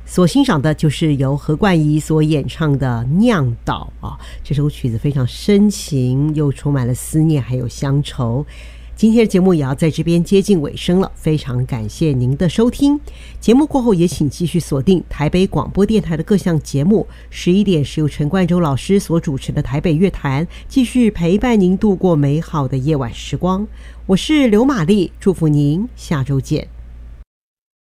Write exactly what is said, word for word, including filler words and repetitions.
所欣赏的就是由何冠仪所演唱的《酿岛》啊，这首曲子非常深情，又充满了思念还有乡愁。今天的节目也要在这边接近尾声了，非常感谢您的收听。节目过后也请继续锁定台北广播电台的各项节目，十一点是由陈冠洲老师所主持的台北乐坛，继续陪伴您度过美好的夜晚时光。我是刘玛丽，祝福您下周见。